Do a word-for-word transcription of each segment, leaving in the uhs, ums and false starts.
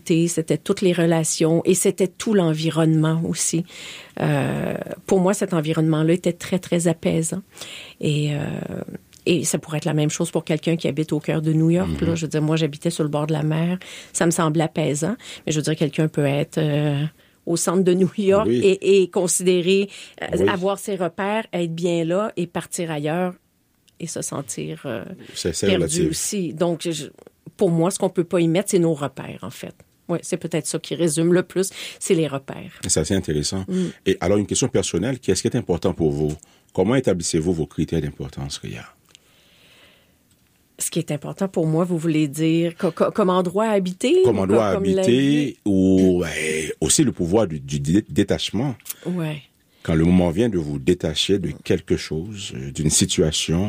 l'humanité, c'était toutes les relations et c'était tout l'environnement aussi. Euh, pour moi, cet environnement-là était très, très apaisant. Et... Euh, Et ça pourrait être la même chose pour quelqu'un qui habite au cœur de New York. Mm-hmm. Là. Je veux dire, moi, j'habitais sur le bord de la mer. Ça me semble apaisant. Mais je veux dire, quelqu'un peut être euh, au centre de New York oui. et, et considérer, euh, oui. avoir ses repères, être bien là et partir ailleurs et se sentir euh, c'est, c'est perdu relatif. Aussi. Donc, je, pour moi, ce qu'on peut pas y mettre, c'est nos repères, en fait. Oui, c'est peut-être ça qui résume le plus, c'est les repères. C'est assez intéressant. Mm. Et alors, une question personnelle, qu'est-ce qui est important pour vous? Comment établissez-vous vos critères d'importance, Ria? Ce qui est important pour moi, vous voulez dire co- co- comme endroit à habiter? Comme endroit à habiter ou ouais, aussi le pouvoir du, du dé- détachement. Ouais. Quand le moment vient de vous détacher de quelque chose, d'une situation.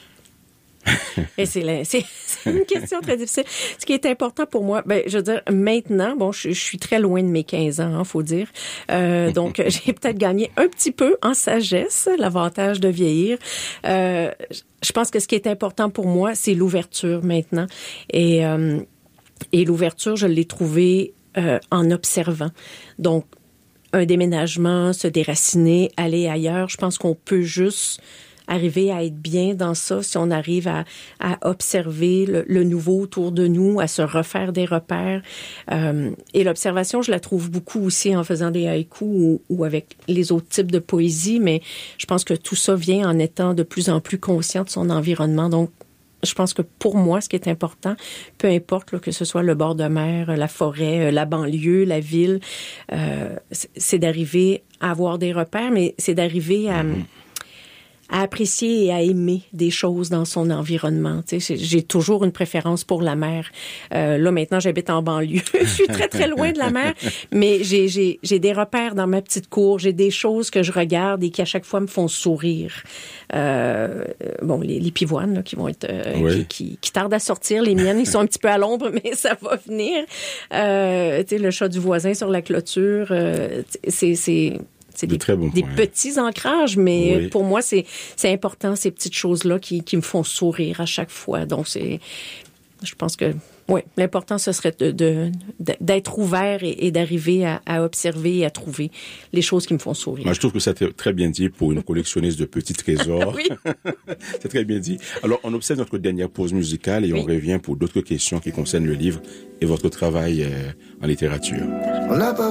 Et c'est, la, c'est, c'est une question très difficile. Ce qui est important pour moi, ben, je veux dire, maintenant, bon, je, je suis très loin de mes quinze ans, hein, faut dire. Euh, donc, j'ai peut-être gagné un petit peu en sagesse, l'avantage de vieillir. Euh, je pense que ce qui est important pour moi, c'est l'ouverture maintenant. Et, euh, et l'ouverture, je l'ai trouvée euh, en observant. Donc, un déménagement, se déraciner, aller ailleurs, je pense qu'on peut juste arriver à être bien dans ça, si on arrive à, à observer le, le nouveau autour de nous, à se refaire des repères. Euh, et l'observation, je la trouve beaucoup aussi en faisant des haïkus ou, ou avec les autres types de poésie, mais je pense que tout ça vient en étant de plus en plus conscient de son environnement. Donc, je pense que pour moi, ce qui est important, peu importe là, que ce soit le bord de mer, la forêt, la banlieue, la ville, euh, c'est d'arriver à avoir des repères, mais c'est d'arriver à... Mm-hmm. à apprécier et à aimer des choses dans son environnement. Tu sais, j'ai toujours une préférence pour la mer. Euh, là, maintenant, j'habite en banlieue. Je suis très, très loin de la mer, mais j'ai, j'ai, j'ai des repères dans ma petite cour. J'ai des choses que je regarde et qui, à chaque fois, me font sourire. Euh, bon, les, les pivoines, là, qui vont être... Euh, oui. qui, qui, qui tardent à sortir. Les miennes, ils sont un petit peu à l'ombre, mais ça va venir. Euh, tu sais, le chat du voisin sur la clôture, euh, c'est... c'est C'est des, de bon des petits ancrages, mais oui. pour moi, c'est, c'est important, ces petites choses-là qui, qui me font sourire à chaque fois. Donc, c'est, je pense que, oui, l'important, ce serait de, de, de, d'être ouvert et, et d'arriver à, à observer et à trouver les choses qui me font sourire. Moi, je trouve que c'est très bien dit pour une collectionniste de petits trésors. Oui. C'est très bien dit. Alors, on observe notre dernière pause musicale et oui. on revient pour d'autres questions qui concernent le livre et votre travail euh, en littérature. On a pas